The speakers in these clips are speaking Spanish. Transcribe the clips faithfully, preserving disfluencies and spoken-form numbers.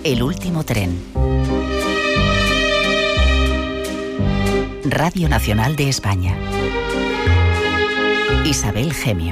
El último tren. Radio Nacional de España. Isabel Gemio.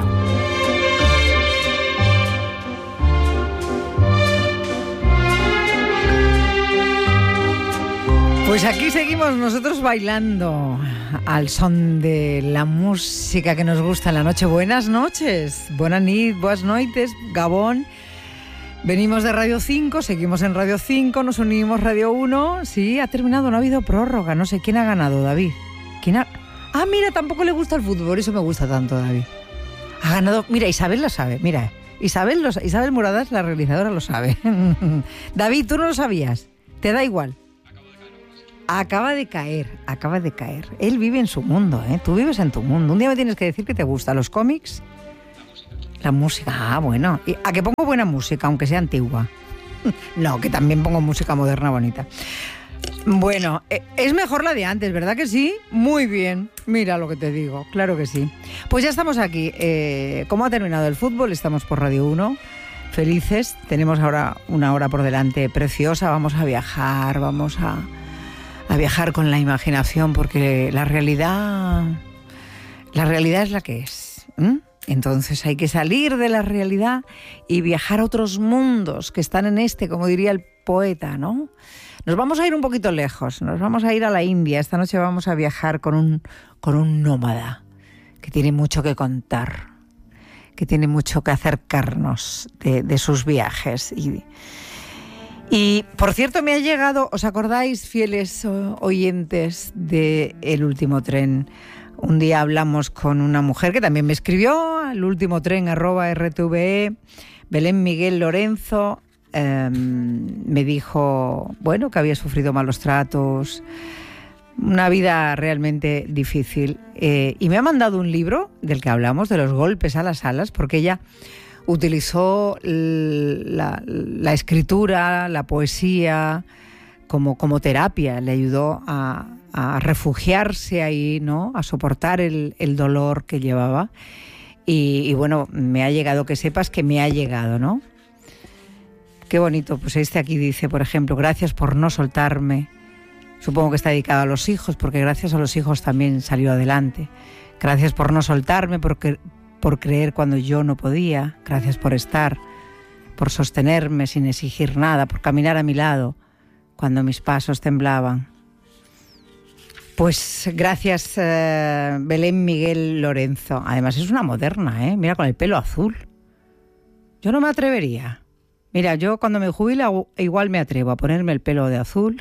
Pues aquí seguimos nosotros bailando al son de la música que nos gusta en la noche. Buenas noches, buenas nit, buenas noites, Gabón. Venimos de Radio cinco, seguimos en Radio cinco, nos unimos Radio uno. Sí, ha terminado, no ha habido prórroga. No sé, ¿quién ha ganado, David? ¿Quién ha...? Ah, mira, tampoco le gusta el fútbol, por eso me gusta tanto, David. Ha ganado... Mira, Isabel lo sabe, mira. Isabel, lo... Isabel Muradas, la realizadora, lo sabe. David, ¿tú no lo sabías? ¿Te da igual? Acaba de caer, acaba de caer. Él vive en su mundo, ¿eh? Tú vives en tu mundo. Un día me tienes que decir que te gusta los cómics. La música, ah, bueno. ¿Y a que pongo buena música, aunque sea antigua? No, que también pongo música moderna bonita. Bueno, es mejor la de antes, ¿verdad que sí? Muy bien, mira lo que te digo, claro que sí. Pues ya estamos aquí. Eh, ¿Cómo ha terminado el fútbol? Estamos por Radio uno. Felices. Tenemos ahora una hora por delante preciosa. Vamos a viajar, vamos a... a viajar con la imaginación, porque la realidad la realidad es la que es. ¿Mm? Entonces hay que salir de la realidad y viajar a otros mundos que están en este, como diría el poeta, ¿no? Nos vamos a ir un poquito lejos, nos vamos a ir a la India. Esta noche vamos a viajar con un, con un nómada que tiene mucho que contar, que tiene mucho que acercarnos de, de sus viajes. Y Y, por cierto, me ha llegado, ¿os acordáis, fieles oyentes de El Último Tren? Un día hablamos con una mujer que también me escribió, al último tren arroba R T V E, Belén Miguel Lorenzo, eh, me dijo, bueno, que había sufrido malos tratos, una vida realmente difícil. Eh, y me ha mandado un libro del que hablamos, de los golpes a las alas, porque ella... utilizó la, la escritura, la poesía como, como terapia, le ayudó a, a refugiarse ahí, ¿no? A soportar el, el dolor que llevaba. Y, y bueno, me ha llegado, que sepas que me ha llegado, ¿no? Qué bonito, pues este aquí dice, por ejemplo, gracias por no soltarme. Supongo que está dedicado a los hijos, porque gracias a los hijos también salió adelante. Gracias por no soltarme, porque... por creer cuando yo no podía, gracias por estar, por sostenerme sin exigir nada, por caminar a mi lado cuando mis pasos temblaban. Pues gracias, eh, Belén Miguel Lorenzo. Además es una moderna, ¿eh? Mira, con el pelo azul. Yo no me atrevería. Mira, yo cuando me jubile igual me atrevo a ponerme el pelo de azul.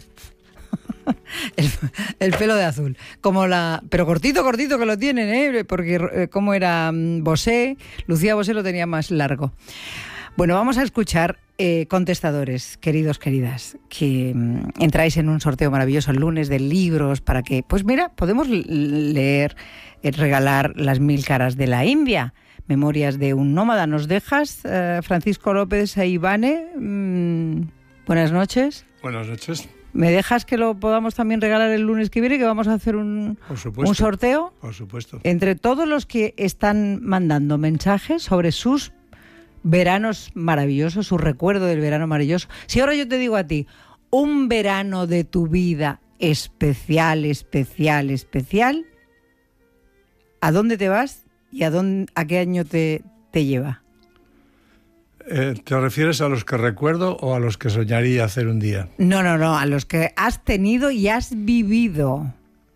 El, el pelo de azul, como la, pero cortito, cortito que lo tienen, ¿eh? Porque eh, como era um, Bosé, Lucía Bosé lo tenía más largo. Bueno, vamos a escuchar eh, contestadores, queridos, queridas, que um, entráis en un sorteo maravilloso el lunes de libros para que, pues mira, podemos leer, eh, regalar Las mil caras de la India, Memorias de un nómada. ¿Nos dejas, eh, Francisco López e Ivane? Mm, buenas noches. Buenas noches. ¿Me dejas que lo podamos también regalar el lunes que viene, que vamos a hacer un, un sorteo? Por supuesto. Entre todos los que están mandando mensajes sobre sus veranos maravillosos, su recuerdo del verano maravilloso. Si ahora yo te digo a ti, un verano de tu vida especial, especial, especial, ¿a dónde te vas y a, dónde, a qué año te, te lleva? Eh, ¿Te refieres a los que recuerdo o a los que soñaría hacer un día? No, no, no, a los que has tenido y has vivido.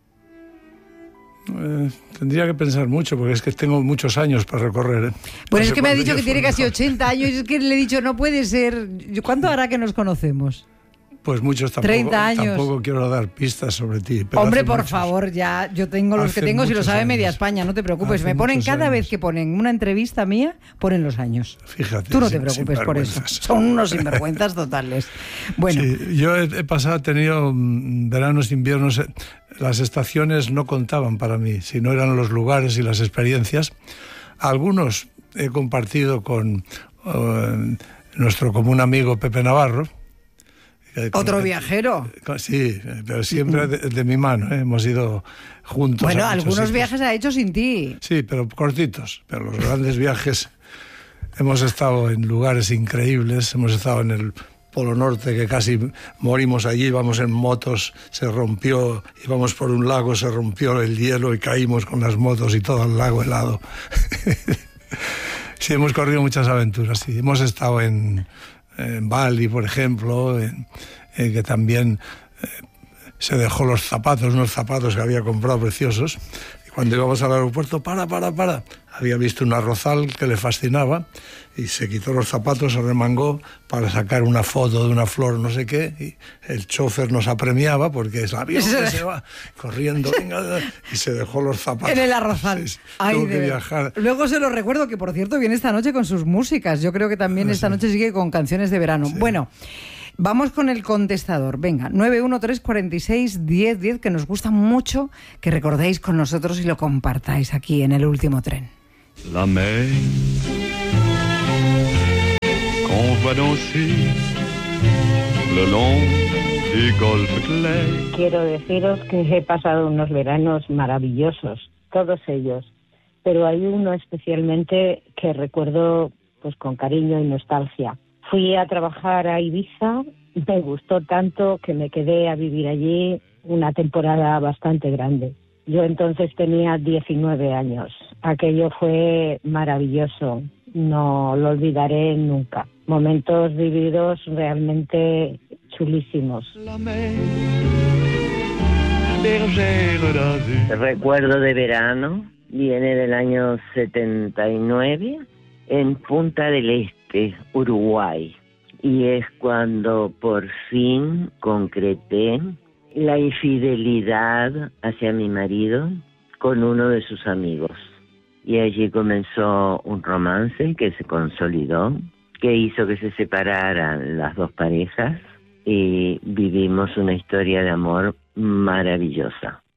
Eh, tendría que pensar mucho, porque es que tengo muchos años para recorrer. ¿eh? Pues no es que me ha dicho que tiene mejor. casi ochenta años y es que le he dicho, no puede ser. ¿Cuánto hará que nos conocemos? Pues muchos tampoco, treinta años. Tampoco quiero dar pistas sobre ti. Pero Hombre, por muchos. favor, ya yo tengo los Hace que tengo, si lo sabe años. media España, no te preocupes. Hace Me ponen cada años. vez que ponen una entrevista mía, ponen los años. Fíjate. Tú no te sin- preocupes por eso. sinvergüenzas. Son unos sinvergüenzas totales. Bueno, Sí, yo he, he pasado, he tenido mm, veranos, inviernos. eh, Las estaciones no contaban para mí, sino eran los lugares y las experiencias. Algunos he compartido con eh, nuestro común amigo Pepe Navarro. que- otro con- viajero. con- Sí, pero siempre de, de mi mano. ¿eh? Hemos ido juntos. Bueno, a muchos algunos sitios. viajes ha hecho sin ti. Sí, pero cortitos. Pero los grandes viajes, hemos estado en lugares increíbles. Hemos estado en el Polo Norte, que casi morimos allí, íbamos en motos, se rompió, íbamos por un lago, se rompió el hielo y caímos con las motos y todo el lago helado. Sí, hemos corrido muchas aventuras, sí. Hemos estado en, en Bali, por ejemplo, en, en que también eh, se dejó los zapatos, unos zapatos que había comprado preciosos. Y cuando íbamos al aeropuerto, para, para, para, había visto un arrozal que le fascinaba y se quitó los zapatos, se remangó para sacar una foto de una flor, no sé qué, y el chofer nos apremiaba porque es el avión que se va corriendo, venga, y se dejó los zapatos. En el arrozal. Sí, Ay, tuvo que de... viajar. Luego se lo recuerdo que, por cierto, viene esta noche con sus músicas. Yo creo que también Ah, esta sí. noche sigue con canciones de verano. Sí. Bueno, vamos con el contestador. Venga, nueve uno tres cuatro seis diez diez, que nos gusta mucho que recordéis con nosotros y lo compartáis aquí en El Último Tren. La mer qu'on va danser le long du golfe clair. Quiero deciros que he pasado unos veranos maravillosos, todos ellos, pero hay uno especialmente que recuerdo pues con cariño y nostalgia. Fui a trabajar a Ibiza, me gustó tanto que me quedé a vivir allí una temporada bastante grande. Yo entonces tenía diecinueve años. Aquello fue maravilloso, no lo olvidaré nunca. Momentos vividos realmente chulísimos. La mer, bergère d'azur. El recuerdo de verano viene del año setenta y nueve en Punta del Este, Uruguay. Y es cuando por fin concreté la infidelidad hacia mi marido con uno de sus amigos. Y allí comenzó un romance que se consolidó, que hizo que se separaran las dos parejas y vivimos una historia de amor maravillosa.